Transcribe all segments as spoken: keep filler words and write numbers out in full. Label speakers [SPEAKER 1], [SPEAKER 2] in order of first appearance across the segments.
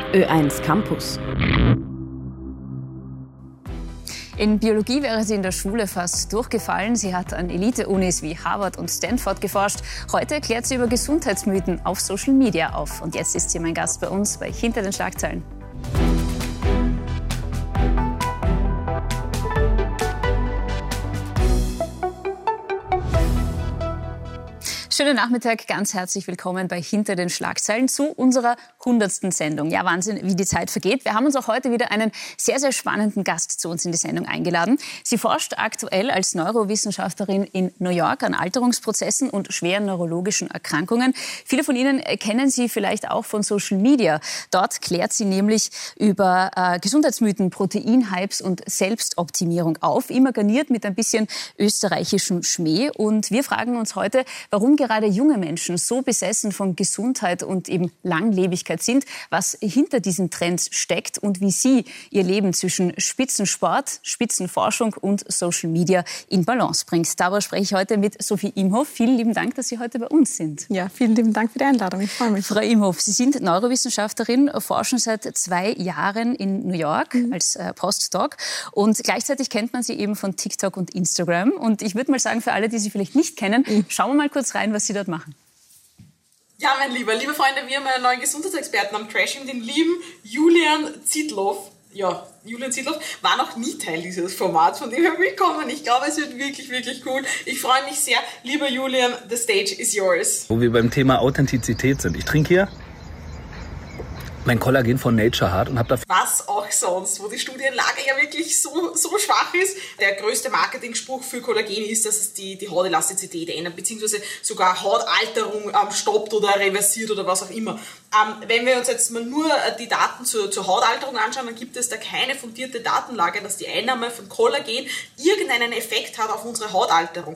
[SPEAKER 1] Ö eins Campus. In Biologie wäre sie in der Schule fast durchgefallen. Sie hat an Elite-Unis wie Harvard und Stanford geforscht. Heute klärt sie über Gesundheitsmythen auf Social Media auf. Und jetzt ist sie mein Gast bei uns bei Hinter den Schlagzeilen. Schönen Nachmittag, ganz herzlich willkommen bei Hinter den Schlagzeilen zu unserer hundertsten Sendung. Ja, Wahnsinn, wie die Zeit vergeht. Wir haben uns auch heute wieder einen sehr, sehr spannenden Gast zu uns in die Sendung eingeladen. Sie forscht aktuell als Neurowissenschaftlerin in New York an Alterungsprozessen und schweren neurologischen Erkrankungen. Viele von Ihnen kennen sie vielleicht auch von Social Media. Dort klärt sie nämlich über äh, Gesundheitsmythen, Proteinhypes und Selbstoptimierung auf, immer garniert mit ein bisschen österreichischem Schmäh. Und wir fragen uns heute, warum gerade gerade junge Menschen so besessen von Gesundheit und eben Langlebigkeit sind, was hinter diesen Trends steckt und wie sie ihr Leben zwischen Spitzensport, Spitzenforschung und Social Media in Balance bringt. Darüber spreche ich heute mit Sophie Imhoff. Vielen lieben Dank, dass Sie heute bei uns sind.
[SPEAKER 2] Ja, vielen lieben Dank für die Einladung. Ich freue mich.
[SPEAKER 1] Frau Imhoff, Sie sind Neurowissenschaftlerin, forschen seit zwei Jahren in New York mhm. als äh, Postdoc und gleichzeitig kennt man Sie eben von TikTok und Instagram. Und ich würde mal sagen, für alle, die Sie vielleicht nicht kennen, mhm. schauen wir mal kurz rein, was Sie dort machen.
[SPEAKER 3] Ja, mein Lieber, liebe Freunde, wir haben einen neuen Gesundheitsexperten am Trashing, den lieben Julian Zietlow. Ja, Julian Zietlow war noch nie Teil dieses Formats, von dem her willkommen. Ich glaube, es wird wirklich, wirklich cool. Ich freue mich sehr. Lieber Julian, the stage is yours.
[SPEAKER 4] Wo wir beim Thema Authentizität sind. Ich trinke hier mein Kollagen von Nature Hard und habe dafür...
[SPEAKER 3] Was auch sonst, wo die Studienlage ja wirklich so, so schwach ist. Der größte Marketing-Spruch für Kollagen ist, dass es die, die Hautelastizität ändert, beziehungsweise sogar Hautalterung ähm, stoppt oder reversiert oder was auch immer. Ähm, wenn wir uns jetzt mal nur die Daten zur, zur Hautalterung anschauen, dann gibt es da keine fundierte Datenlage, dass die Einnahme von Kollagen irgendeinen Effekt hat auf unsere Hautalterung.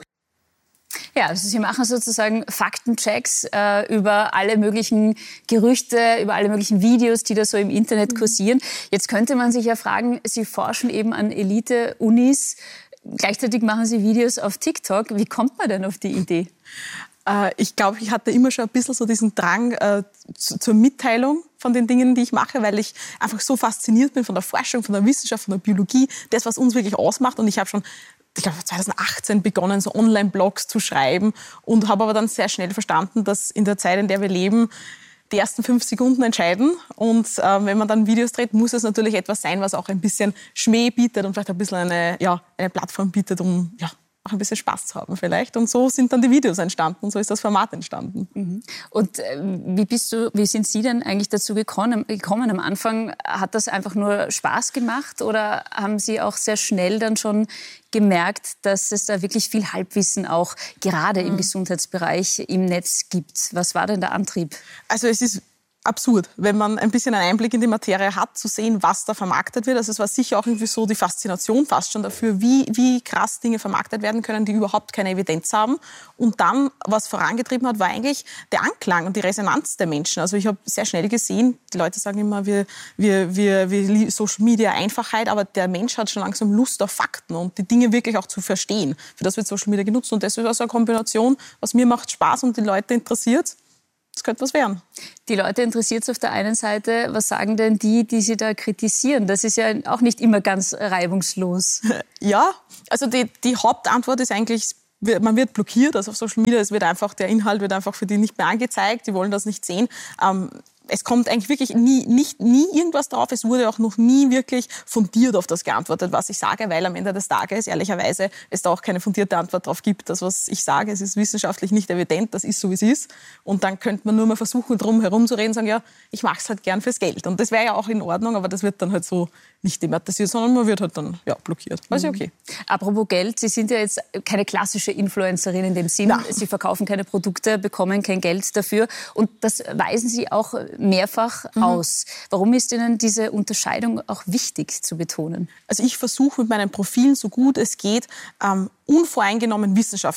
[SPEAKER 1] Ja, also Sie machen sozusagen Faktenchecks äh, über alle möglichen Gerüchte, über alle möglichen Videos, die da so im Internet kursieren. Jetzt könnte man sich ja fragen, Sie forschen eben an Elite-Unis, gleichzeitig machen Sie Videos auf TikTok. Wie kommt man denn auf die Idee?
[SPEAKER 2] Äh, ich glaube, ich hatte immer schon ein bisschen so diesen Drang äh, zu, zur Mitteilung von den Dingen, die ich mache, weil ich einfach so fasziniert bin von der Forschung, von der Wissenschaft, von der Biologie, das, was uns wirklich ausmacht. Und ich habe schon ich glaube, zwanzig achtzehn begonnen, so Online-Blogs zu schreiben und habe aber dann sehr schnell verstanden, dass in der Zeit, in der wir leben, die ersten fünf Sekunden entscheiden. Und äh, wenn man dann Videos dreht, muss es natürlich etwas sein, was auch ein bisschen Schmäh bietet und vielleicht ein bisschen eine, ja, eine Plattform bietet, um ja, auch ein bisschen Spaß zu haben vielleicht. Und so sind dann die Videos entstanden und so ist das Format entstanden.
[SPEAKER 1] Mhm. Und äh, wie bist du, wie sind Sie denn eigentlich dazu gekommen, gekommen? Am Anfang hat das einfach nur Spaß gemacht oder haben Sie auch sehr schnell dann schon gemerkt, dass es da wirklich viel Halbwissen auch gerade mhm. im Gesundheitsbereich im Netz gibt? Was war denn der Antrieb?
[SPEAKER 2] Also es ist absurd, wenn man ein bisschen einen Einblick in die Materie hat, zu sehen, was da vermarktet wird. Also es war sicher auch irgendwie so die Faszination fast schon dafür, wie, wie krass Dinge vermarktet werden können, die überhaupt keine Evidenz haben. Und dann, was vorangetrieben hat, war eigentlich der Anklang und die Resonanz der Menschen. Also ich habe sehr schnell gesehen, die Leute sagen immer, wir, wir, wir, wir Social Media Einfachheit, aber der Mensch hat schon langsam Lust auf Fakten und die Dinge wirklich auch zu verstehen. Für das wird Social Media genutzt und das ist also eine Kombination, was mir macht Spaß und die Leute interessiert. Das könnte was werden.
[SPEAKER 1] Die Leute interessiert es auf der einen Seite. Was sagen denn die, die Sie da kritisieren? Das ist ja auch nicht immer ganz reibungslos.
[SPEAKER 2] Ja, also die, die Hauptantwort ist eigentlich, man wird blockiert. Also auf Social Media, es wird einfach, der Inhalt wird einfach für die nicht mehr angezeigt. Die wollen das nicht sehen. Ähm, Es kommt eigentlich wirklich nie, nicht, nie irgendwas drauf. Es wurde auch noch nie wirklich fundiert auf das geantwortet, was ich sage, weil am Ende des Tages, ehrlicherweise, es da auch keine fundierte Antwort drauf gibt. Das, was ich sage, es ist wissenschaftlich nicht evident, das ist so, wie es ist. Und dann könnte man nur mal versuchen, drum herum zu reden und sagen, ja, ich mache es halt gern fürs Geld. Und das wäre ja auch in Ordnung, aber das wird dann halt so nicht thematisiert, sondern man wird halt dann ja, blockiert. Das ist ja okay.
[SPEAKER 1] Apropos Geld, Sie sind ja jetzt keine klassische Influencerin in dem Sinn. Nein. Sie verkaufen keine Produkte, bekommen kein Geld dafür. Und das weisen Sie auch mehrfach mhm. aus. Warum ist Ihnen diese Unterscheidung auch wichtig zu betonen?
[SPEAKER 2] Also ich versuche mit meinen Profilen so gut es geht, ähm, unvoreingenommen Wissenschaft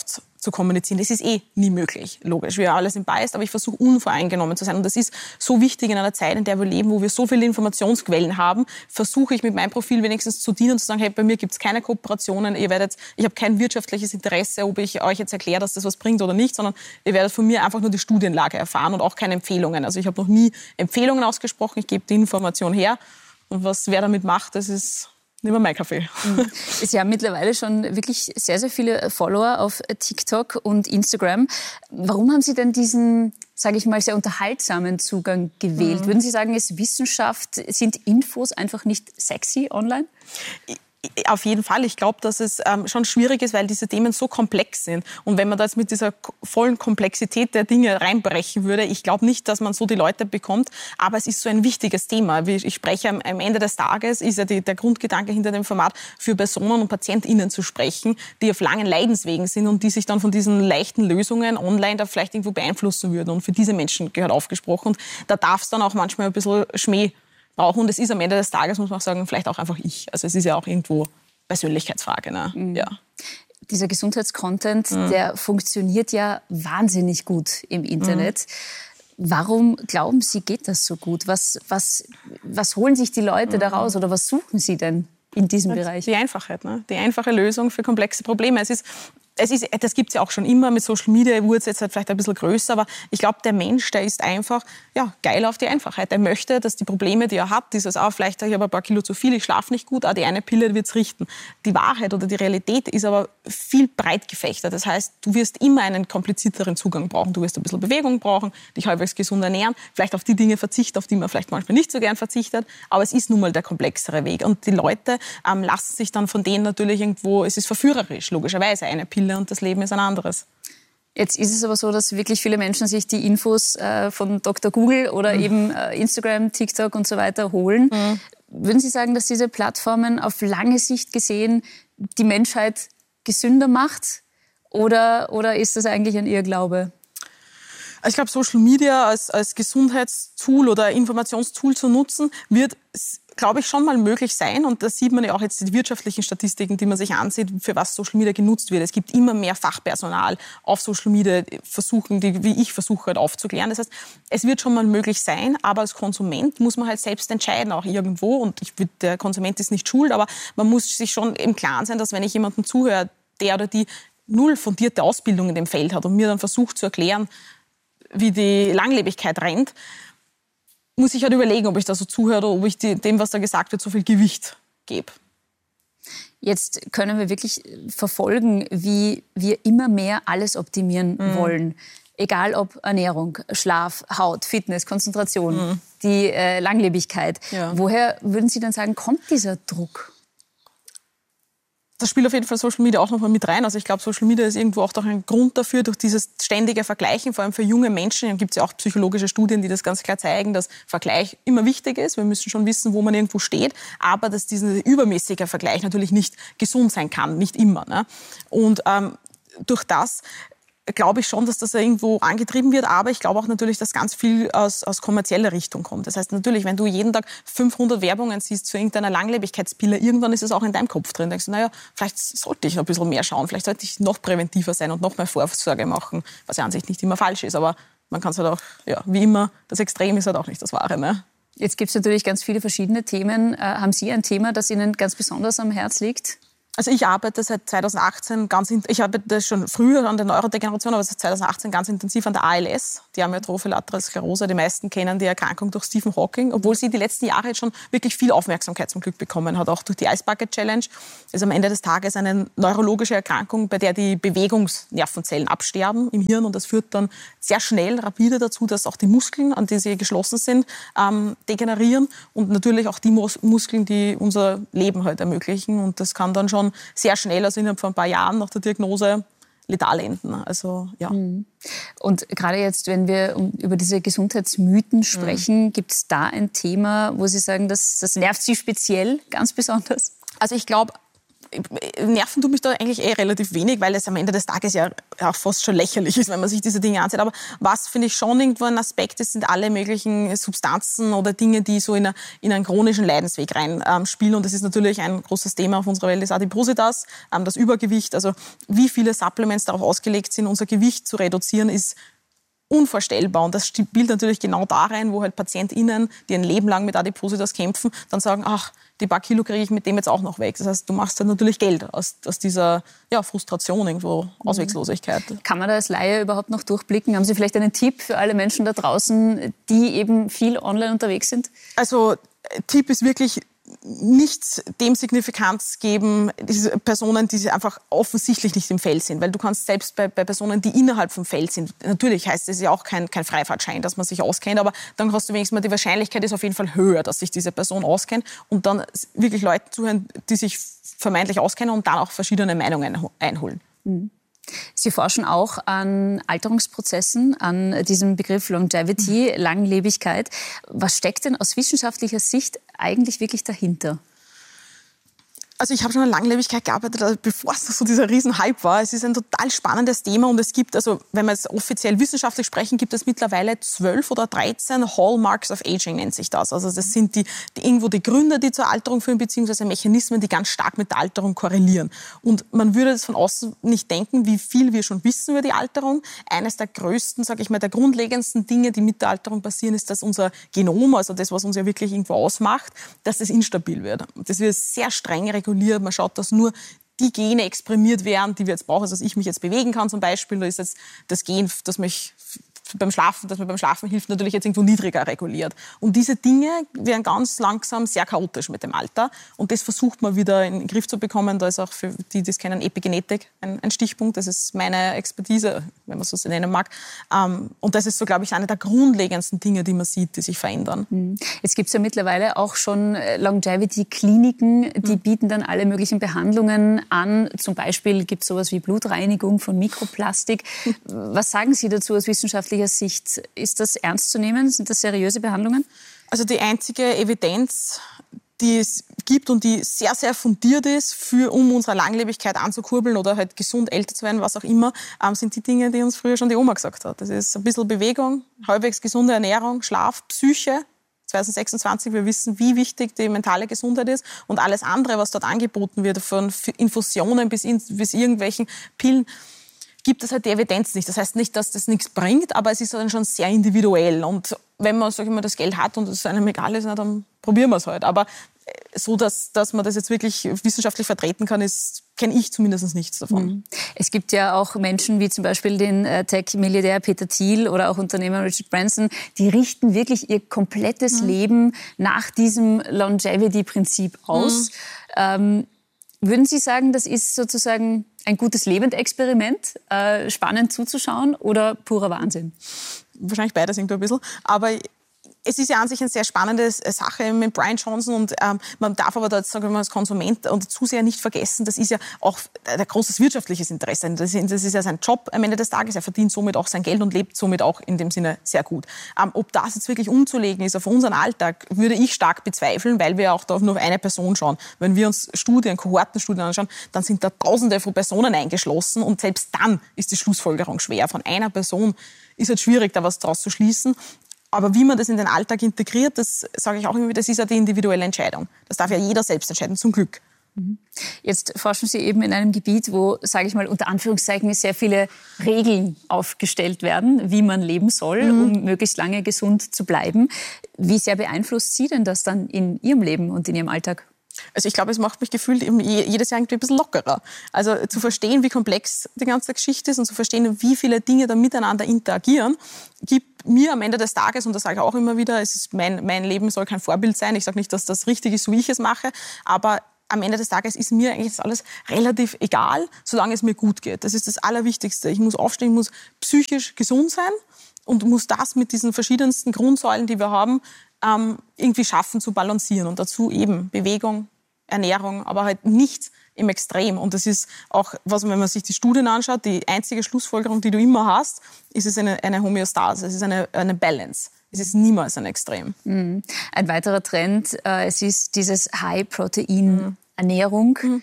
[SPEAKER 2] zu kommunizieren. Das ist eh nie möglich, logisch. Wir alle sind biased, aber ich versuche unvoreingenommen zu sein. Und das ist so wichtig in einer Zeit, in der wir leben, wo wir so viele Informationsquellen haben, versuche ich mit meinem Profil wenigstens zu dienen und zu sagen, hey, bei mir gibt es keine Kooperationen, ihr werdet, ich habe kein wirtschaftliches Interesse, ob ich euch jetzt erkläre, dass das was bringt oder nicht, sondern ihr werdet von mir einfach nur die Studienlage erfahren und auch keine Empfehlungen. Also ich habe noch nie Empfehlungen ausgesprochen, ich gebe die Information her und was wer damit macht, das ist nicht mehr mein Kaffee.
[SPEAKER 1] Sie haben mittlerweile schon wirklich sehr, sehr viele Follower auf TikTok und Instagram. Warum haben Sie denn diesen, sage ich mal, sehr unterhaltsamen Zugang gewählt? Mhm. Würden Sie sagen, ist Wissenschaft, sind Infos einfach nicht sexy online?
[SPEAKER 2] Auf jeden Fall. Ich glaube, dass es ähm, schon schwierig ist, weil diese Themen so komplex sind. Und wenn man da jetzt mit dieser vollen Komplexität der Dinge reinbrechen würde, ich glaube nicht, dass man so die Leute bekommt. Aber es ist so ein wichtiges Thema. Wie ich spreche am, am Ende des Tages, ist ja die, der Grundgedanke hinter dem Format, für Personen und PatientInnen zu sprechen, die auf langen Leidenswegen sind und die sich dann von diesen leichten Lösungen online da vielleicht irgendwo beeinflussen würden. Und für diese Menschen gehört aufgesprochen. Und da darf es dann auch manchmal ein bisschen Schmäh brauchen. Und es ist am Ende des Tages, muss man auch sagen, vielleicht auch einfach ich. Also es ist ja auch irgendwo Persönlichkeitsfrage. Ne?
[SPEAKER 1] Mhm.
[SPEAKER 2] Ja.
[SPEAKER 1] Dieser Gesundheitscontent,
[SPEAKER 2] Mhm.
[SPEAKER 1] der funktioniert ja wahnsinnig gut im Internet. Mhm. Warum glauben Sie, geht das so gut? Was, was, was holen sich die Leute mhm. daraus oder was suchen Sie denn in diesem
[SPEAKER 2] das
[SPEAKER 1] Bereich?
[SPEAKER 2] Die Einfachheit, ne? Die einfache Lösung für komplexe Probleme. Es ist Es ist, das gibt es ja auch schon immer. Mit Social Media wurde es jetzt halt vielleicht ein bisschen größer. Aber ich glaube, der Mensch, der ist einfach ja, geil auf die Einfachheit. Er möchte, dass die Probleme, die er hat, dieses, ah, vielleicht habe ich aber ein paar Kilo zu viel, ich schlafe nicht gut, ah, die eine Pille wird es richten. Die Wahrheit oder die Realität ist aber viel breit gefächert. Das heißt, du wirst immer einen komplizierteren Zugang brauchen. Du wirst ein bisschen Bewegung brauchen, dich halbwegs gesund ernähren, vielleicht auf die Dinge verzichten, auf die man vielleicht manchmal nicht so gern verzichtet. Aber es ist nun mal der komplexere Weg. Und die Leute ähm, lassen sich dann von denen natürlich irgendwo, es ist verführerisch, logischerweise, eine Pille und das Leben ist ein anderes.
[SPEAKER 1] Jetzt ist es aber so, dass wirklich viele Menschen sich die Infos äh, von Doktor Google oder mhm. eben äh, Instagram, TikTok und so weiter holen. Mhm. Würden Sie sagen, dass diese Plattformen auf lange Sicht gesehen die Menschheit gesünder macht? Oder, oder ist das eigentlich ein Irrglaube?
[SPEAKER 2] Ich glaube, Social Media als, als Gesundheitstool oder Informationstool zu nutzen, wird, glaube ich, schon mal möglich sein. Und das sieht man ja auch jetzt in den wirtschaftlichen Statistiken, die man sich ansieht, für was Social Media genutzt wird. Es gibt immer mehr Fachpersonal auf Social Media, versuchen, die, wie ich versuche, halt aufzuklären. Das heißt, es wird schon mal möglich sein, aber als Konsument muss man halt selbst entscheiden, auch irgendwo. Und ich, der Konsument ist nicht schuld, aber man muss sich schon im Klaren sein, dass wenn ich jemandem zuhöre, der oder die null fundierte Ausbildung in dem Feld hat und mir dann versucht zu erklären, wie die Langlebigkeit rennt, muss ich halt überlegen, ob ich da so zuhöre oder ob ich die, dem, was da gesagt wird, so viel Gewicht gebe.
[SPEAKER 1] Jetzt können wir wirklich verfolgen, wie wir immer mehr alles optimieren mhm. wollen. Egal ob Ernährung, Schlaf, Haut, Fitness, Konzentration, mhm. die äh, Langlebigkeit. Ja. Woher würden Sie dann sagen, kommt dieser Druck?
[SPEAKER 2] Das spielt auf jeden Fall Social Media auch nochmal mit rein. Also ich glaube, Social Media ist irgendwo auch doch ein Grund dafür, durch dieses ständige Vergleichen, vor allem für junge Menschen. Dann gibt es ja auch psychologische Studien, die das ganz klar zeigen, dass Vergleich immer wichtig ist. Wir müssen schon wissen, wo man irgendwo steht, aber dass dieser übermäßige Vergleich natürlich nicht gesund sein kann, nicht immer. Ne? Und ähm, durch das glaube ich schon, dass das irgendwo angetrieben wird, aber ich glaube auch natürlich, dass ganz viel aus, aus kommerzieller Richtung kommt. Das heißt natürlich, wenn du jeden Tag fünfhundert Werbungen siehst für irgendeine Langlebigkeitspille, irgendwann ist es auch in deinem Kopf drin. Denkst du, naja, vielleicht sollte ich noch ein bisschen mehr schauen, vielleicht sollte ich noch präventiver sein und noch mehr Vorsorge machen, was ja an sich nicht immer falsch ist, aber man kann es halt auch, ja, wie immer, das Extrem ist halt auch nicht das Wahre, ne?
[SPEAKER 1] Jetzt gibt es natürlich ganz viele verschiedene Themen. Äh, haben Sie ein Thema, das Ihnen ganz besonders am Herz liegt?
[SPEAKER 2] Also ich arbeite seit zweitausendachtzehn ganz, ich arbeite schon früher an der Neurodegeneration, aber seit zweitausendachtzehn ganz intensiv an der A L S, die Amyotrophe Laterale Sklerose. Die meisten kennen die Erkrankung durch Stephen Hawking, obwohl sie die letzten Jahre jetzt schon wirklich viel Aufmerksamkeit zum Glück bekommen hat, auch durch die Ice Bucket Challenge. Das ist am Ende des Tages eine neurologische Erkrankung, bei der die Bewegungsnervenzellen absterben im Hirn und das führt dann sehr schnell, rapide dazu, dass auch die Muskeln, an die sie geschlossen sind, ähm, degenerieren und natürlich auch die Mus- Muskeln, die unser Leben halt ermöglichen und das kann dann schon sehr schnell, also innerhalb von ein paar Jahren nach der Diagnose, letal enden. Also, ja.
[SPEAKER 1] Und gerade jetzt, wenn wir über diese Gesundheitsmythen sprechen, mhm. gibt es da ein Thema, wo Sie sagen, das, das nervt Sie speziell, ganz besonders?
[SPEAKER 2] Also ich glaube, nerven tut mich da eigentlich eh relativ wenig, weil es am Ende des Tages ja auch fast schon lächerlich ist, wenn man sich diese Dinge ansieht. Aber was, finde ich, schon irgendwo ein Aspekt ist, sind alle möglichen Substanzen oder Dinge, die so in, eine, in einen chronischen Leidensweg rein ähm, spielen. Und das ist natürlich ein großes Thema auf unserer Welt, das Adipositas, ähm, das Übergewicht. Also wie viele Supplements darauf ausgelegt sind, unser Gewicht zu reduzieren, ist unvorstellbar. Und das spielt natürlich genau da rein, wo halt PatientInnen, die ein Leben lang mit Adipositas kämpfen, dann sagen, ach, die paar Kilo kriege ich mit dem jetzt auch noch weg. Das heißt, du machst dann natürlich Geld aus, aus dieser ja, Frustration, irgendwo, Ausweglosigkeit.
[SPEAKER 1] Kann man da als Laie überhaupt noch durchblicken? Haben Sie vielleicht einen Tipp für alle Menschen da draußen, die eben viel online unterwegs sind?
[SPEAKER 2] Also, Tipp ist wirklich, nicht dem Signifikanz geben, diese Personen, die einfach offensichtlich nicht im Feld sind. Weil du kannst selbst bei, bei Personen, die innerhalb vom Feld sind, natürlich heißt es ja auch kein, kein Freifahrtschein, dass man sich auskennt, aber dann hast du wenigstens mal, die Wahrscheinlichkeit ist auf jeden Fall höher, dass sich diese Person auskennt und dann wirklich Leute zuhören, die sich vermeintlich auskennen und dann auch verschiedene Meinungen einholen.
[SPEAKER 1] Mhm. Sie forschen auch an Alterungsprozessen, an diesem Begriff Longevity, Langlebigkeit. Was steckt denn aus wissenschaftlicher Sicht eigentlich wirklich dahinter?
[SPEAKER 2] Also ich habe schon an Langlebigkeit gearbeitet, bevor es so dieser Riesenhype war. Es ist ein total spannendes Thema und es gibt, also wenn wir jetzt offiziell wissenschaftlich sprechen, gibt es mittlerweile zwölf oder dreizehn Hallmarks of Aging, nennt sich das. Also das sind die, die irgendwo die Gründe, die zur Alterung führen, beziehungsweise Mechanismen, die ganz stark mit der Alterung korrelieren. Und man würde das von außen nicht denken, wie viel wir schon wissen über die Alterung. Eines der größten, sage ich mal, der grundlegendsten Dinge, die mit der Alterung passieren, ist, dass unser Genom, also das, was uns ja wirklich irgendwo ausmacht, dass es instabil wird. Das wird sehr streng reguliert. Man schaut, dass nur die Gene exprimiert werden, die wir jetzt brauchen, also dass ich mich jetzt bewegen kann zum Beispiel. Da ist jetzt das Gen, das mich beim Schlafen, das mir beim Schlafen hilft, natürlich jetzt irgendwo niedriger reguliert. Und diese Dinge werden ganz langsam sehr chaotisch mit dem Alter. Und das versucht man wieder in den Griff zu bekommen. Da ist auch für die, die das kennen, Epigenetik ein, ein Stichpunkt. Das ist meine Expertise, wenn man es so nennen mag. Und das ist so, glaube ich, eine der grundlegendsten Dinge, die man sieht, die sich verändern.
[SPEAKER 1] Jetzt gibt es ja mittlerweile auch schon Longevity-Kliniken, die bieten dann alle möglichen Behandlungen an. Zum Beispiel gibt es sowas wie Blutreinigung von Mikroplastik. Was sagen Sie dazu aus wissenschaftlicher Sicht? Ist das ernst zu nehmen? Sind das seriöse Behandlungen?
[SPEAKER 2] Also die einzige Evidenz, die es gibt und die sehr, sehr fundiert ist, für, um unsere Langlebigkeit anzukurbeln oder halt gesund älter zu werden, was auch immer, ähm, sind die Dinge, die uns früher schon die Oma gesagt hat. Das ist ein bisschen Bewegung, halbwegs gesunde Ernährung, Schlaf, Psyche. zwanzig sechsundzwanzig, wir wissen, wie wichtig die mentale Gesundheit ist und alles andere, was dort angeboten wird, von Infusionen bis, in, bis irgendwelchen Pillen, gibt es halt die Evidenz nicht. Das heißt nicht, dass das nichts bringt, aber es ist dann schon sehr individuell. Und wenn man, sag ich mal, das Geld hat und es einem egal ist, na, dann probieren wir es halt. Aber so, dass, dass man das jetzt wirklich wissenschaftlich vertreten kann, ist, kenne ich zumindest nichts davon.
[SPEAKER 1] Es gibt ja auch Menschen wie zum Beispiel den äh, Tech-Milliardär Peter Thiel oder auch Unternehmer Richard Branson, die richten wirklich ihr komplettes mhm. Leben nach diesem Longevity-Prinzip aus. Mhm. Ähm, würden Sie sagen, das ist sozusagen ein gutes Lebendexperiment, äh, spannend zuzuschauen oder purer Wahnsinn?
[SPEAKER 2] Wahrscheinlich beides irgendwo ein bisschen. Aber es ist ja an sich eine sehr spannende Sache mit Brian Johnson und ähm, man darf aber da jetzt, sagen wir mal, als Konsument und Zuseher nicht vergessen, das ist ja auch ein großes wirtschaftliches Interesse. Das ist, das ist ja sein Job am Ende des Tages. Er verdient somit auch sein Geld und lebt somit auch in dem Sinne sehr gut. Ähm, ob das jetzt wirklich umzulegen ist auf unseren Alltag, würde ich stark bezweifeln, weil wir auch da nur auf eine Person schauen. Wenn wir uns Studien, Kohortenstudien anschauen, dann sind da Tausende von Personen eingeschlossen und selbst dann ist die Schlussfolgerung schwer. Von einer Person ist es schwierig, da was draus zu schließen. Aber wie man das in den Alltag integriert, das sage ich auch immer wieder, das ist ja die individuelle Entscheidung. Das darf ja jeder selbst entscheiden, zum Glück.
[SPEAKER 1] Jetzt forschen Sie eben in einem Gebiet, wo, sage ich mal, unter Anführungszeichen sehr viele Regeln aufgestellt werden, wie man leben soll, mhm. um möglichst lange gesund zu bleiben. Wie sehr beeinflusst Sie denn das dann in Ihrem Leben und in Ihrem Alltag?
[SPEAKER 2] Also ich glaube, es macht mich gefühlt jedes Jahr irgendwie ein bisschen lockerer. Also zu verstehen, wie komplex die ganze Geschichte ist und zu verstehen, wie viele Dinge da miteinander interagieren, gibt mir am Ende des Tages, und das sage ich auch immer wieder, es ist mein, mein Leben soll kein Vorbild sein. Ich sage nicht, dass das richtig ist, so wie ich es mache, aber am Ende des Tages ist mir eigentlich das alles relativ egal, solange es mir gut geht. Das ist das Allerwichtigste. Ich muss aufstehen, ich muss psychisch gesund sein und muss das mit diesen verschiedensten Grundsäulen, die wir haben, ähm, irgendwie schaffen zu balancieren. Und dazu eben Bewegung, Ernährung, aber halt nichts im Extrem. Und das ist auch, was, wenn man sich die Studien anschaut, die einzige Schlussfolgerung, die du immer hast, ist es eine, eine Homöostase, es ist eine, eine Balance. Es ist niemals ein Extrem.
[SPEAKER 1] Mhm. Ein weiterer Trend, äh, es ist dieses High-Protein-Ernährung. Mhm.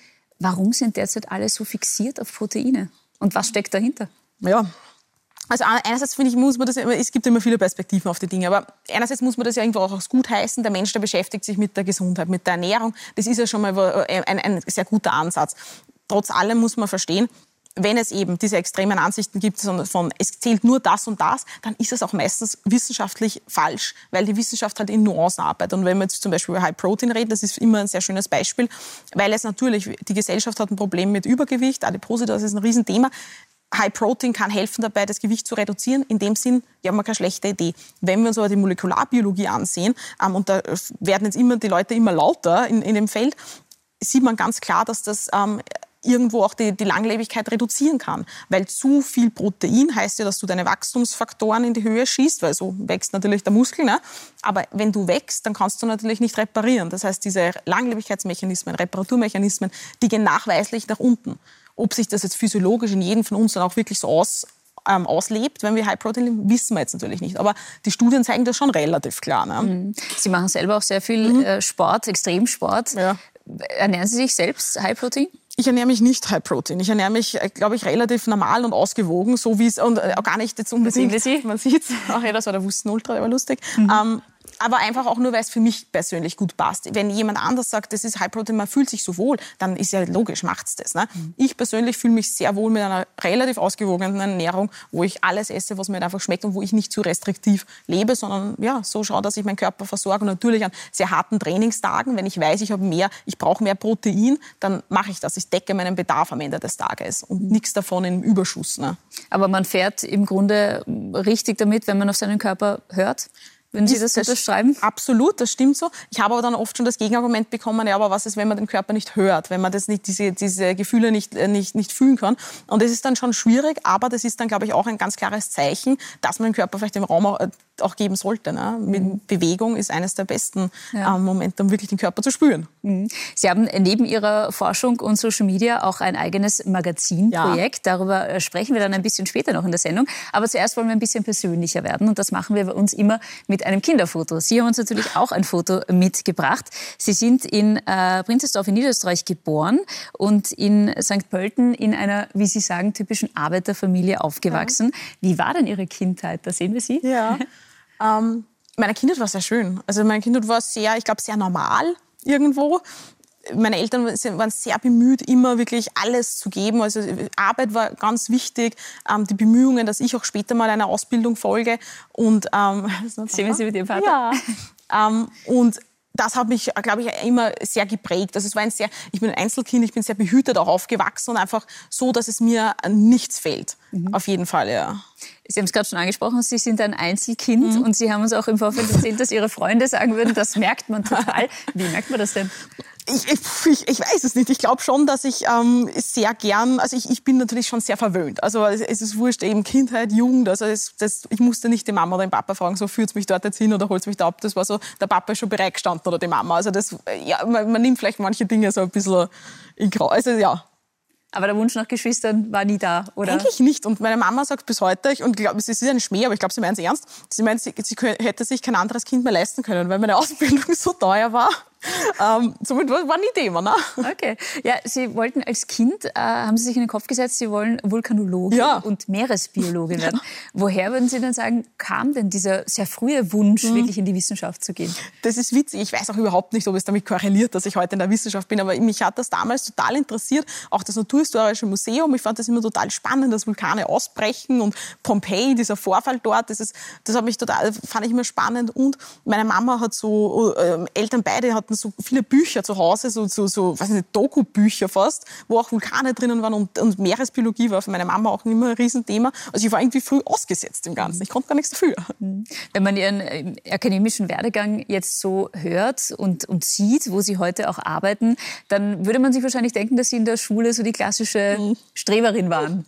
[SPEAKER 1] Warum sind derzeit alle so fixiert auf Proteine? Und was steckt dahinter?
[SPEAKER 2] Ja, also einerseits finde ich, muss man das, es gibt immer viele Perspektiven auf die Dinge, aber einerseits muss man das ja irgendwo auch als gut heißen. Der Mensch, der beschäftigt sich mit der Gesundheit, mit der Ernährung. Das ist ja schon mal ein, ein sehr guter Ansatz. Trotz allem muss man verstehen, wenn es eben diese extremen Ansichten gibt, von es zählt nur das und das, dann ist es auch meistens wissenschaftlich falsch, weil die Wissenschaft halt in Nuancen arbeitet. Und wenn wir jetzt zum Beispiel über High Protein reden, das ist immer ein sehr schönes Beispiel, weil es natürlich, die Gesellschaft hat ein Problem mit Übergewicht, Adipositas, das ist ein Riesenthema. High Protein kann helfen dabei, das Gewicht zu reduzieren. In dem Sinn, ja, haben wir keine schlechte Idee. Wenn wir uns aber die Molekularbiologie ansehen, ähm, und da werden jetzt immer die Leute immer lauter in, in dem Feld, sieht man ganz klar, dass das ähm, irgendwo auch die, die Langlebigkeit reduzieren kann. Weil zu viel Protein heißt ja, dass du deine Wachstumsfaktoren in die Höhe schießt, weil so wächst natürlich der Muskel. Ne? Aber wenn du wächst, dann kannst du natürlich nicht reparieren. Das heißt, diese Langlebigkeitsmechanismen, Reparaturmechanismen, die gehen nachweislich nach unten. Ob sich das jetzt physiologisch in jedem von uns dann auch wirklich so aus, ähm, auslebt, wenn wir High Protein leben, wissen wir jetzt natürlich nicht. Aber die Studien zeigen das schon relativ klar. Ne?
[SPEAKER 1] Sie machen selber auch sehr viel mhm. äh, Sport, Extremsport.
[SPEAKER 2] Ja.
[SPEAKER 1] Ernähren Sie sich selbst High Protein?
[SPEAKER 2] Ich ernähre mich nicht High Protein. Ich ernähre mich, glaube ich, relativ normal und ausgewogen, so wie es, und auch gar nicht jetzt unbedingt.
[SPEAKER 1] Sie?
[SPEAKER 2] Man sieht es. Ach ja, das war der Wusten Ultra, der war lustig. Mhm. Ähm, aber einfach auch nur, weil es für mich persönlich gut passt. Wenn jemand anders sagt, das ist High Protein, man fühlt sich so wohl, dann ist ja logisch, macht's das. Ne? Mhm. Ich persönlich fühle mich sehr wohl mit einer relativ ausgewogenen Ernährung, wo ich alles esse, was mir einfach schmeckt und wo ich nicht zu restriktiv lebe, sondern ja, so schaue, dass ich meinen Körper versorge. Und natürlich an sehr harten Trainingstagen, wenn ich weiß, ich habe mehr, ich brauche mehr Protein, dann mache ich das. Ich decke meinen Bedarf am Ende des Tages und nichts davon im Überschuss. Ne?
[SPEAKER 1] Aber man fährt im Grunde richtig damit, wenn man auf seinen Körper hört? Würden Sie das, das unterschreiben?
[SPEAKER 2] Absolut, das stimmt so. Ich habe aber dann oft schon das Gegenargument bekommen, ja, aber was ist, wenn man den Körper nicht hört, wenn man das nicht, diese, diese Gefühle nicht, nicht, nicht fühlen kann. Und das ist dann schon schwierig, aber das ist dann, glaube ich, auch ein ganz klares Zeichen, dass man dem Körper vielleicht den Raum auch, auch geben sollte. Ne? Mit Bewegung ist eines der besten ja. ähm, Momente, um wirklich den Körper zu spüren.
[SPEAKER 1] Mhm. Sie haben neben Ihrer Forschung und Social Media auch ein eigenes Magazinprojekt. Ja. Darüber sprechen wir dann ein bisschen später noch in der Sendung. Aber zuerst wollen wir ein bisschen persönlicher werden. Und das machen wir bei uns immer mit einem Kinderfoto. Sie haben uns natürlich auch ein Foto mitgebracht. Sie sind in äh, Prinzesdorf in Niederösterreich geboren und in Sankt Pölten in einer, wie Sie sagen, typischen Arbeiterfamilie aufgewachsen. Ja. Wie war denn Ihre Kindheit? Da sehen wir Sie.
[SPEAKER 2] Ja. ähm, meine Kindheit war sehr schön. Also meine Kindheit war sehr, ich glaube, sehr normal irgendwo. Meine Eltern waren sehr bemüht, immer wirklich alles zu geben. Also Arbeit war ganz wichtig, ähm, die Bemühungen, dass ich auch später mal einer Ausbildung folge. Und ähm,
[SPEAKER 1] sehen Sie mit Ihrem Vater?
[SPEAKER 2] Ja. ähm, und das hat mich, glaube ich, immer sehr geprägt. Also es war ein sehr, ich bin ein Einzelkind, ich bin sehr behütet auch aufgewachsen und einfach so, dass es mir an nichts fehlt. Mhm. Auf jeden Fall, ja.
[SPEAKER 1] Sie haben es gerade schon angesprochen, Sie sind ein Einzelkind mhm. und Sie haben uns auch im Vorfeld erzählt, dass Ihre Freunde sagen würden, das merkt man total. Wie merkt man das denn?
[SPEAKER 2] Ich, ich, ich weiß es nicht. Ich glaube schon, dass ich ähm, sehr gern, also ich, ich bin natürlich schon sehr verwöhnt. Also es, es ist wurscht, eben Kindheit, Jugend, also es, das, ich musste nicht die Mama oder den Papa fragen, so führt's mich dort jetzt hin oder holt's mich da ab. Das war so, der Papa ist schon bereit gestanden oder die Mama. Also das, ja, man, man nimmt vielleicht manche Dinge so ein bisschen in Grau. Also ja.
[SPEAKER 1] Aber der Wunsch nach Geschwistern war nie da, oder?
[SPEAKER 2] Eigentlich nicht. Und meine Mama sagt bis heute, ich, und glaub, es ist ein Schmäh, aber ich glaube, sie meint es ernst, sie meint, sie, sie hätte sich kein anderes Kind mehr leisten können, weil meine Ausbildung so teuer war. ähm, somit war, war nie Thema, ne?
[SPEAKER 1] Okay. Ja, Sie wollten als Kind, äh, haben Sie sich in den Kopf gesetzt, Sie wollen Vulkanologin ja. und Meeresbiologin werden. Ja. Woher würden Sie denn sagen, kam denn dieser sehr frühe Wunsch, mhm. wirklich in die Wissenschaft zu gehen?
[SPEAKER 2] Das ist witzig. Ich weiß auch überhaupt nicht, ob es damit korreliert, dass ich heute in der Wissenschaft bin, aber mich hat das damals total interessiert. Auch das Naturhistorische Museum. Ich fand das immer total spannend, dass Vulkane ausbrechen und Pompeji, dieser Vorfall dort. Das, ist, das hat mich total, fand ich immer spannend. Und meine Mama hat so, äh, Eltern beide hatten so viele Bücher zu Hause, so, so, so weiß nicht, Doku-Bücher fast, wo auch Vulkane drinnen waren und, und Meeresbiologie war für meine Mama auch immer ein Riesenthema. Also ich war irgendwie früh ausgesetzt im Ganzen. Ich konnte gar nichts dafür.
[SPEAKER 1] Wenn man Ihren akademischen Werdegang jetzt so hört und, und sieht, wo Sie heute auch arbeiten, dann würde man sich wahrscheinlich denken, dass Sie in der Schule so die klassische Streberin waren.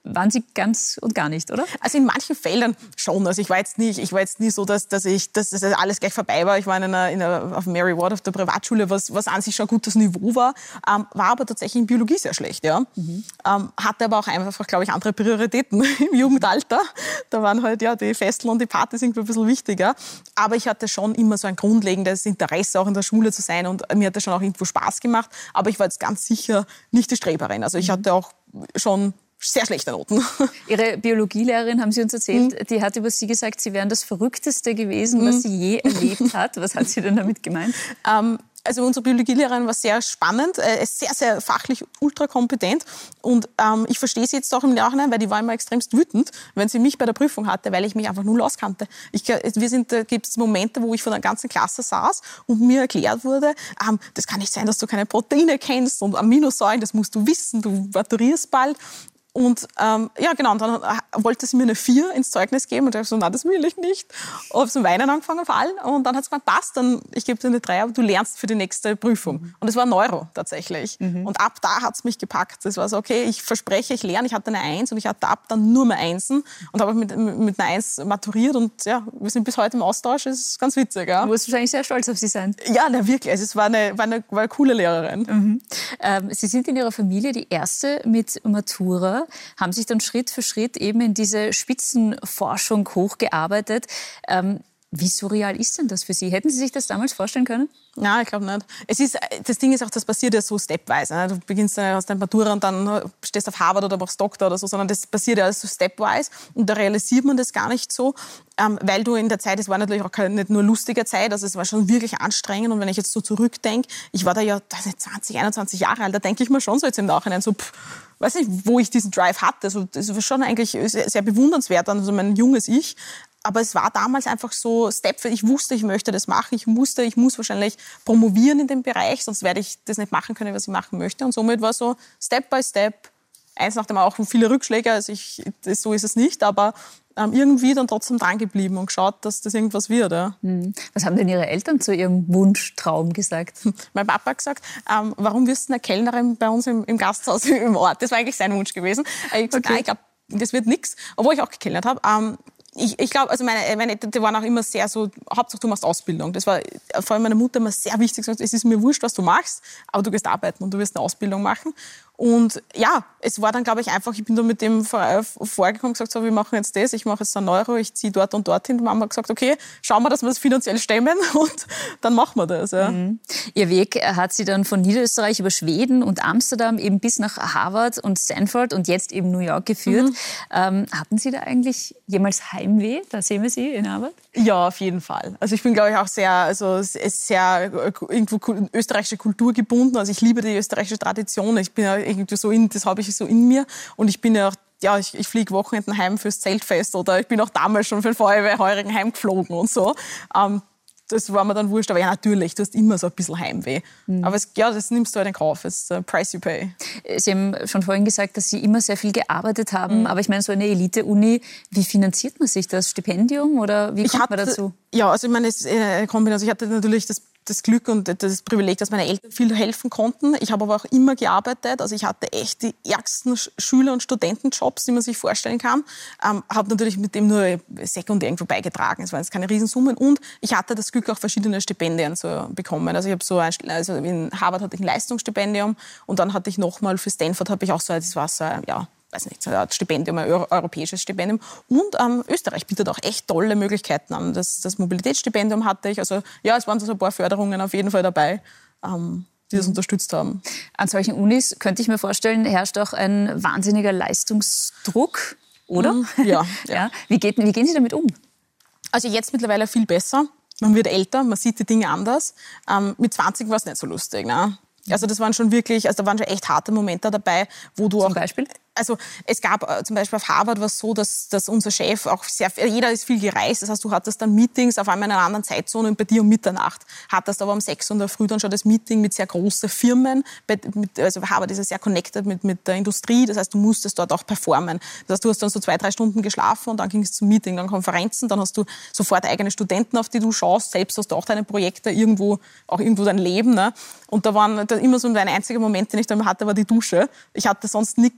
[SPEAKER 1] waren Sie ganz und gar nicht, oder?
[SPEAKER 2] Also in manchen Feldern schon. Also ich war jetzt nicht, ich war jetzt nie so, dass, dass ich, dass das alles gleich vorbei war. Ich war in einer, in einer auf Mary Ward auf der Privatschule, was, was an sich schon ein gutes Niveau war, ähm, war aber tatsächlich in Biologie sehr schlecht, ja. Mhm. Ähm, hatte aber auch einfach, glaube ich, andere Prioritäten im Jugendalter. Da waren halt ja die Festeln und die Partys irgendwie ein bisschen wichtiger. Aber ich hatte schon immer so ein grundlegendes Interesse, auch in der Schule zu sein, und mir hat das schon auch irgendwo Spaß gemacht. Aber ich war jetzt ganz sicher nicht die Streberin. Also ich hatte auch schon sehr schlechte Noten.
[SPEAKER 1] Ihre Biologielehrerin, haben Sie uns erzählt, mhm. die hat über Sie gesagt, Sie wären das Verrückteste gewesen, mhm. was sie je erlebt hat. Was hat sie denn damit gemeint?
[SPEAKER 2] Ähm, also unsere Biologielehrerin war sehr spannend, äh, sehr, sehr fachlich ultra kompetent. Und ähm, ich verstehe sie jetzt auch im Nachhinein, weil die war immer extremst wütend, wenn sie mich bei der Prüfung hatte, weil ich mich einfach null auskannte. Ich, wir sind, da gibt es Momente, wo ich vor der ganzen Klasse saß und mir erklärt wurde, ähm, das kann nicht sein, dass du keine Proteine kennst und Aminosäuren, das musst du wissen, du maturierst bald. Und ähm, ja, genau, und dann wollte sie mir eine vier ins Zeugnis geben und ich habe so, nein, das will ich nicht. Und habe zum Weinen angefangen vor allem und dann hat es gesagt, passt, dann, ich gebe dir eine drei, aber du lernst für die nächste Prüfung. Mhm. Und es war Neuro tatsächlich. Mhm. Und ab da hat es mich gepackt. Es war so, okay, ich verspreche, ich lerne, ich hatte eine eins und ich hatte ab dann nur mehr Einsen und habe mit, mit einer eins maturiert und ja, wir sind bis heute im Austausch, das ist ganz witzig. Ja.
[SPEAKER 1] Du musst wahrscheinlich sehr stolz auf sie sein.
[SPEAKER 2] Ja, na, wirklich, also es war eine, war eine, war eine coole Lehrerin.
[SPEAKER 1] Mhm. Ähm, Sie sind in Ihrer Familie die Erste mit Matura, haben sich dann Schritt für Schritt eben in diese Spitzenforschung hochgearbeitet. Ähm, wie surreal ist denn das für Sie? Hätten Sie sich das damals vorstellen können?
[SPEAKER 2] Nein, ich glaube nicht. Es ist, das Ding ist auch, das passiert ja so stepweise. Ne? Du beginnst aus deiner Matura und dann stehst auf Harvard oder machst Doktor oder so, sondern das passiert ja alles so stepweise und da realisiert man das gar nicht so, ähm, weil du in der Zeit, es war natürlich auch keine, nicht nur lustige Zeit, also es war schon wirklich anstrengend und wenn ich jetzt so zurückdenke, ich war da ja zwanzig, einundzwanzig Jahre alt, da denke ich mir schon so jetzt im Nachhinein so, pff, weiß nicht, wo ich diesen Drive hatte. Also das war schon eigentlich sehr, sehr bewundernswert, also mein junges Ich. Aber es war damals einfach so Step, ich wusste, ich möchte das machen, ich wusste, ich muss wahrscheinlich promovieren in dem Bereich, sonst werde ich das nicht machen können, was ich machen möchte. Und somit war so Step by Step, eins nach dem auch viele Rückschläge, also ich, das, so ist es nicht, aber ähm, irgendwie dann trotzdem dran geblieben und geschaut, dass das irgendwas wird. Ja.
[SPEAKER 1] Was haben denn Ihre Eltern zu Ihrem Wunschtraum gesagt?
[SPEAKER 2] Mein Papa hat gesagt, ähm, warum wirst du eine Kellnerin bei uns im, im Gasthaus im Ort? Das war eigentlich sein Wunsch gewesen. Ich habe gesagt, okay. Nein, ich glaube, das wird nichts, obwohl ich auch gekellnert habe. Ähm, Ich, ich glaube, also meine, meine Eltern, die waren auch immer sehr so, Hauptsache du machst Ausbildung. Das war vor allem meiner Mutter immer sehr wichtig. Es ist mir wurscht, was du machst, aber du gehst arbeiten und du wirst eine Ausbildung machen. Und ja, es war dann, glaube ich, einfach, ich bin da mit dem vorgekommen und gesagt, so, wir machen jetzt das, ich mache jetzt dann Neuro, ich ziehe dort und dorthin. Die Mama hat gesagt, okay, schauen wir, dass wir das finanziell stemmen und dann machen wir das. Ja.
[SPEAKER 1] Mhm. Ihr Weg hat Sie dann von Niederösterreich über Schweden und Amsterdam eben bis nach Harvard und Stanford und jetzt eben New York geführt. Mhm. Ähm, hatten Sie da eigentlich jemals Heimweh? Da sehen wir Sie in Harvard.
[SPEAKER 2] Ja, auf jeden Fall. Also ich bin, glaube ich, auch sehr, also sehr irgendwo österreichische Kultur gebunden. Also ich liebe die österreichische Tradition. Ich bin ja irgendwie so in, das habe ich so in mir. Und ich bin ja auch, ja, ich, ich fliege Wochenenden heim fürs Zeltfest oder ich bin auch damals schon für den Feuerwehrheurigen heimgeflogen und so. Ähm, das war mir dann wurscht. Aber ja, natürlich, du hast immer so ein bisschen Heimweh. Mhm. Aber es, ja, das nimmst du halt in Kauf. Es ist the price you pay.
[SPEAKER 1] Sie haben schon vorhin gesagt, dass Sie immer sehr viel gearbeitet haben. Mhm. Aber ich meine, so eine Elite-Uni, wie finanziert man sich das? Stipendium oder wie kommt hatte, man dazu?
[SPEAKER 2] Ja, also ich meine, es ist eine Kombination. Ich hatte natürlich das das Glück und das Privileg, dass meine Eltern viel helfen konnten. Ich habe aber auch immer gearbeitet. Also ich hatte echt die ärgsten Schüler- und Studentenjobs, die man sich vorstellen kann. Ähm, habe natürlich mit dem nur sekundär irgendwo beigetragen. Es waren jetzt keine Riesensummen. Und ich hatte das Glück, auch verschiedene Stipendien zu bekommen. Also ich habe so ein, also in Harvard hatte ich ein Leistungsstipendium und dann hatte ich nochmal für Stanford habe ich auch so, das war so, ja, weiß nicht, ein Stipendium, ein europäisches Stipendium. Und ähm, Österreich bietet auch echt tolle Möglichkeiten an. Das, das Mobilitätsstipendium hatte ich. Also ja, es waren so ein paar Förderungen auf jeden Fall dabei, ähm, die das unterstützt haben.
[SPEAKER 1] An solchen Unis, könnte ich mir vorstellen, herrscht auch ein wahnsinniger Leistungsdruck, oder?
[SPEAKER 2] Mhm, ja, ja.
[SPEAKER 1] ja. Wie, geht, wie gehen Sie damit um?
[SPEAKER 2] Also jetzt mittlerweile viel besser. Man wird älter, man sieht die Dinge anders. Ähm, mit zwanzig war es nicht so lustig. Ne? Also das waren schon wirklich, also da waren schon echt harte Momente dabei, wo du
[SPEAKER 1] Zum
[SPEAKER 2] auch...
[SPEAKER 1] Zum Beispiel?
[SPEAKER 2] Also es gab äh, zum Beispiel auf Harvard war es so, dass, dass unser Chef auch sehr, jeder ist viel gereist, das heißt, du hattest dann Meetings auf einmal in einer anderen Zeitzone und bei dir um Mitternacht. Hattest aber um sechs Uhr in der Früh dann schon das Meeting mit sehr großen Firmen. Bei, mit, also Harvard ist ja sehr connected mit, mit der Industrie, das heißt, du musstest dort auch performen. Das heißt, du hast dann so zwei, drei Stunden geschlafen und dann ging es zum Meeting, dann Konferenzen, dann hast du sofort eigene Studenten, auf die du schaust, selbst hast du auch deine Projekte, irgendwo, auch irgendwo dein Leben. Ne? Und da waren da immer so ein einziger Moment, den ich dann hatte, war die Dusche. Ich hatte sonst nichts, also das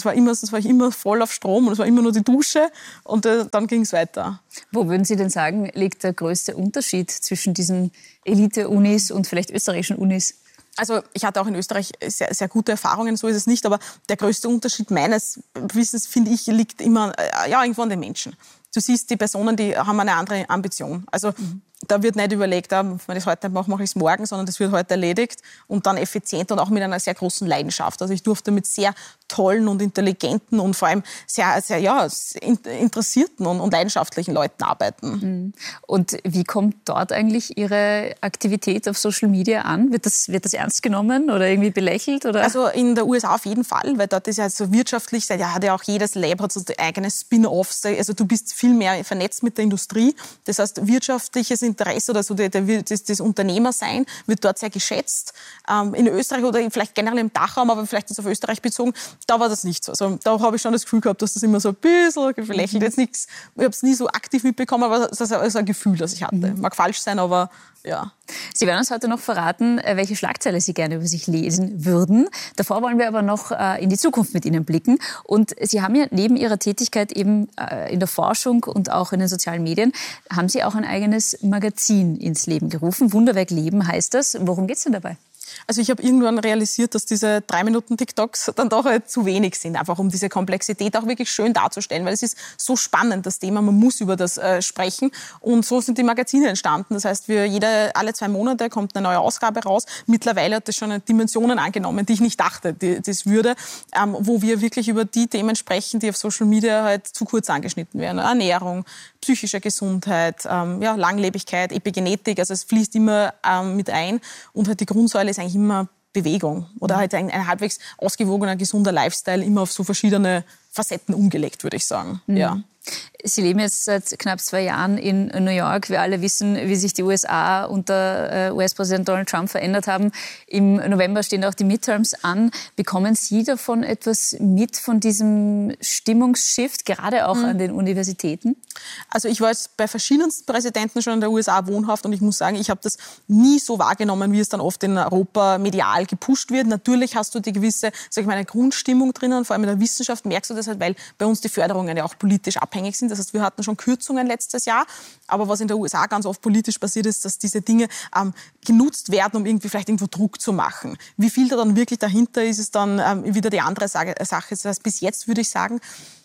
[SPEAKER 2] es war immer, es war immer voll auf Strom und es war immer nur die Dusche und äh, dann ging es weiter.
[SPEAKER 1] Wo würden Sie denn sagen, liegt der größte Unterschied zwischen diesen Elite-Unis und vielleicht österreichischen Unis?
[SPEAKER 2] Also ich hatte auch in Österreich sehr, sehr gute Erfahrungen, so ist es nicht, aber der größte Unterschied meines Wissens, finde ich, liegt immer äh, ja, irgendwo an den Menschen. Du siehst, die Personen, die haben eine andere Ambition. Also mhm. da wird nicht überlegt, wenn ich es heute mache, mache ich es morgen, sondern das wird heute erledigt und dann effizient und auch mit einer sehr großen Leidenschaft. Also ich durfte mit sehr tollen und intelligenten und vor allem sehr, sehr ja, interessierten und, und leidenschaftlichen Leuten arbeiten.
[SPEAKER 1] Und wie kommt dort eigentlich Ihre Aktivität auf Social Media an? Wird das, wird das ernst genommen oder irgendwie belächelt? Oder?
[SPEAKER 2] Also in der U S A auf jeden Fall, weil dort ist ja so wirtschaftlich, ja, hat ja auch jedes Lab hat so eigene Spin-offs. Also du bist viel mehr vernetzt mit der Industrie. Das heißt, wirtschaftliches Interesse oder so der, der, das, das Unternehmersein wird dort sehr geschätzt. Ähm, in Österreich oder vielleicht generell im Dachraum, aber vielleicht ist auf Österreich bezogen, da war das nicht so. Also, da habe ich schon das Gefühl gehabt, dass das immer so ein bisschen gelächelt. Jetzt nichts, ich habe es nie so aktiv mitbekommen, aber das ist ein Gefühl, das ich hatte. Mhm. Mag falsch sein, aber ja.
[SPEAKER 1] Sie werden uns heute noch verraten, welche Schlagzeile Sie gerne über sich lesen würden. Davor wollen wir aber noch in die Zukunft mit Ihnen blicken. Und Sie haben ja neben Ihrer Tätigkeit eben in der Forschung und auch in den sozialen Medien, haben Sie auch ein eigenes Magazin ins Leben gerufen. Wunderwerk Leben heißt das. Worum geht es denn dabei?
[SPEAKER 2] Also ich habe irgendwann realisiert, dass diese drei Minuten TikToks dann doch halt zu wenig sind, einfach um diese Komplexität auch wirklich schön darzustellen, weil es ist so spannend, das Thema, man muss über das äh, sprechen und so sind die Magazine entstanden. Das heißt, wir jede, alle zwei Monate kommt eine neue Ausgabe raus. Mittlerweile hat das schon Dimensionen angenommen, die ich nicht dachte, die, das würde, ähm, wo wir wirklich über die Themen sprechen, die auf Social Media halt zu kurz angeschnitten werden. Ernährung, psychische Gesundheit, ähm, ja, Langlebigkeit, Epigenetik, also es fließt immer ähm, mit ein und halt die Grundsäule ist eigentlich immer Bewegung oder halt ein, ein halbwegs ausgewogener, gesunder Lifestyle, immer auf so verschiedene Facetten umgelegt, würde ich sagen. Mhm. Ja.
[SPEAKER 1] Sie leben jetzt seit knapp zwei Jahren in New York. Wir alle wissen, wie sich die U S A unter U S-Präsident Donald Trump verändert haben. Im November stehen auch die Midterms an. Bekommen Sie davon etwas mit, von diesem Stimmungsshift, gerade auch mhm. an den Universitäten?
[SPEAKER 2] Also ich war jetzt bei verschiedensten Präsidenten schon in der U S A wohnhaft und ich muss sagen, ich habe das nie so wahrgenommen, wie es dann oft in Europa medial gepusht wird. Natürlich hast du die gewisse, sag ich mal, eine Grundstimmung drinnen, vor allem in der Wissenschaft merkst du das halt, weil bei uns die Förderungen ja auch politisch abhängig sind. Das heißt, wir hatten schon Kürzungen letztes Jahr, aber was in der U S A ganz oft politisch passiert ist, dass diese Dinge ähm, genutzt werden, um irgendwie vielleicht irgendwo Druck zu machen. Wie viel da dann wirklich dahinter ist, ist dann ähm, wieder die andere Sache. Das heißt, bis jetzt würde ich sagen,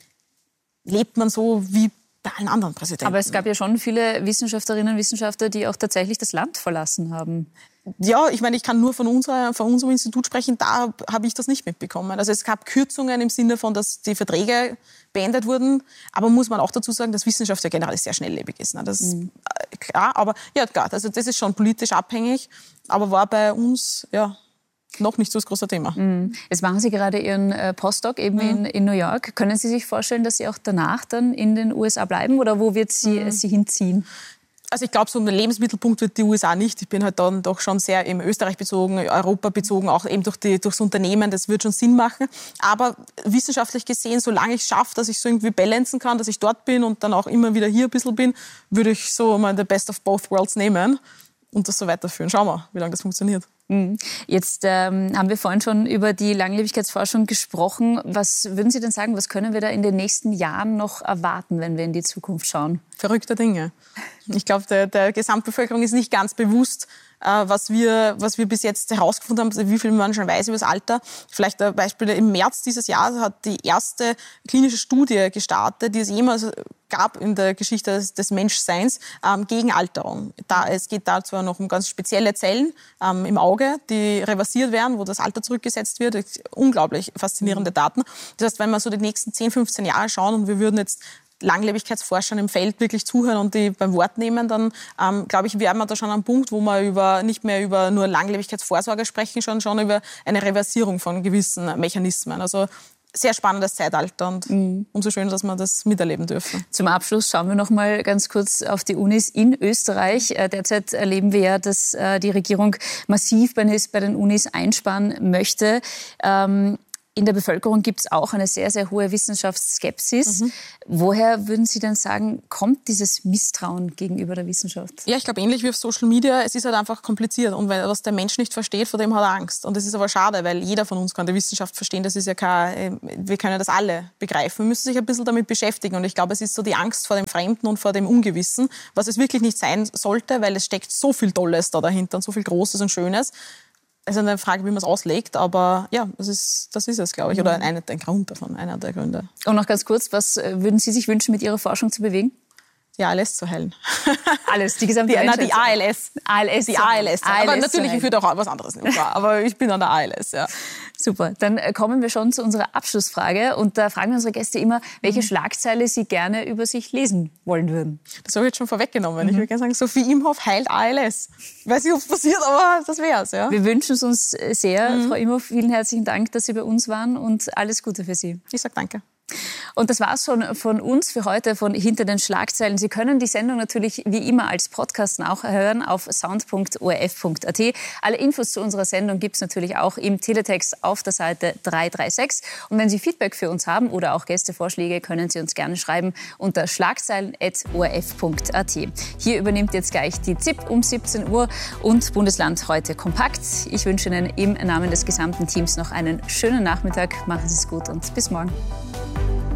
[SPEAKER 2] lebt man so wie bei allen anderen Präsidenten.
[SPEAKER 1] Aber es gab ja schon viele Wissenschaftlerinnen und Wissenschaftler, die auch tatsächlich das Land verlassen haben.
[SPEAKER 2] Ja, ich meine, ich kann nur von, unserer, von unserem Institut sprechen, da habe ich das nicht mitbekommen. Also es gab Kürzungen im Sinne von, dass die Verträge beendet wurden, aber muss man auch dazu sagen, dass Wissenschaft ja generell sehr schnelllebig ist. Ne? Das ist mhm. klar, aber ja, klar, also das ist schon politisch abhängig, aber war bei uns, ja, noch nicht so das große Thema.
[SPEAKER 1] Jetzt machen Sie gerade Ihren Postdoc eben mhm. in, in New York. Können Sie sich vorstellen, dass Sie auch danach dann in den U S A bleiben oder wo wird Sie, mhm. Sie hinziehen?
[SPEAKER 2] Also ich glaube, so ein Lebensmittelpunkt wird die U S A nicht. Ich bin halt dann doch schon sehr im Österreich bezogen, Europa bezogen, auch eben durch die, durchs Unternehmen. Das wird schon Sinn machen. Aber wissenschaftlich gesehen, solange ich es schaffe, dass ich so irgendwie balancen kann, dass ich dort bin und dann auch immer wieder hier ein bisschen bin, würde ich so mal the best of both worlds nehmen und das so weiterführen. Schauen wir, wie lange das funktioniert.
[SPEAKER 1] Jetzt ähm, haben wir vorhin schon über die Langlebigkeitsforschung gesprochen. Was würden Sie denn sagen, was können wir da in den nächsten Jahren noch erwarten, wenn wir in die Zukunft schauen?
[SPEAKER 2] Verrückte Dinge. Ich glaube, der, der Gesamtbevölkerung ist nicht ganz bewusst, äh, was, wir, was wir bis jetzt herausgefunden haben, wie viel man schon weiß über das Alter. Vielleicht ein Beispiel, im März dieses Jahres hat die erste klinische Studie gestartet, die es jemals gab in der Geschichte des, des Menschseins, ähm, gegen Alterung. Da, es geht da zwar noch um ganz spezielle Zellen ähm, im Auge, die reversiert werden, wo das Alter zurückgesetzt wird. Unglaublich faszinierende Daten. Das heißt, wenn wir so die nächsten zehn, fünfzehn Jahre schauen und wir würden jetzt Langlebigkeitsforschern im Feld wirklich zuhören und die beim Wort nehmen, dann ähm, glaube ich, wären wir da schon am Punkt, wo wir über, nicht mehr über nur Langlebigkeitsvorsorge sprechen, schon, schon über eine Reversierung von gewissen Mechanismen. Also sehr spannendes Zeitalter und mhm. umso schöner, dass wir das miterleben dürfen.
[SPEAKER 1] Zum Abschluss schauen wir noch mal ganz kurz auf die Unis in Österreich. Derzeit erleben wir ja, dass die Regierung massiv bei den Unis einsparen möchte. In der Bevölkerung gibt es auch eine sehr, sehr hohe Wissenschaftsskepsis. Mhm. Woher würden Sie denn sagen, kommt dieses Misstrauen gegenüber der Wissenschaft?
[SPEAKER 2] Ja, ich glaube, ähnlich wie auf Social Media, es ist halt einfach kompliziert. Und wenn was der Mensch nicht versteht, vor dem hat er Angst. Und das ist aber schade, weil jeder von uns kann die Wissenschaft verstehen. Das ist ja kein, wir können das alle begreifen. Wir müssen sich ein bisschen damit beschäftigen. Und ich glaube, es ist so die Angst vor dem Fremden und vor dem Ungewissen, was es wirklich nicht sein sollte, weil es steckt so viel Tolles da dahinter und so viel Großes und Schönes. Es ist eine Frage, wie man es auslegt, aber ja, das ist, das ist es, glaube ich, oder ein, ein Grund davon, einer der Gründe.
[SPEAKER 1] Und noch ganz kurz, was würden Sie sich wünschen, mit Ihrer Forschung zu bewegen?
[SPEAKER 2] Die A L S zu heilen.
[SPEAKER 1] Alles, die gesamte
[SPEAKER 2] die, na, die A L S.
[SPEAKER 1] A L S.
[SPEAKER 2] Die A L S.
[SPEAKER 1] A L S
[SPEAKER 2] aber natürlich, ich würde auch was anderes nehmen, klar. Aber ich bin an der A L S, ja.
[SPEAKER 1] Super, dann kommen wir schon zu unserer Abschlussfrage. Und da fragen wir unsere Gäste immer, welche mhm. Schlagzeile sie gerne über sich lesen wollen würden.
[SPEAKER 2] Das habe ich jetzt schon vorweggenommen. Mhm. Ich würde gerne sagen, Sophie Imhoff heilt A L S. Ich weiß nicht, ob es passiert, aber das wäre es. Ja.
[SPEAKER 1] Wir wünschen es uns sehr. Mhm. Frau Imhoff, vielen herzlichen Dank, dass Sie bei uns waren und alles Gute für Sie.
[SPEAKER 2] Ich sage danke.
[SPEAKER 1] Und das war's schon von uns für heute, von Hinter den Schlagzeilen. Sie können die Sendung natürlich wie immer als Podcast auch hören auf sound punkt o r f punkt a t. Alle Infos zu unserer Sendung gibt's natürlich auch im Teletext auf der Seite drei drei sechs. Und wenn Sie Feedback für uns haben oder auch Gästevorschläge, können Sie uns gerne schreiben unter schlagzeilen at o r f punkt a t. Hier übernimmt jetzt gleich die Z I P um siebzehn Uhr und Bundesland heute kompakt. Ich wünsche Ihnen im Namen des gesamten Teams noch einen schönen Nachmittag. Machen Sie es gut und bis morgen.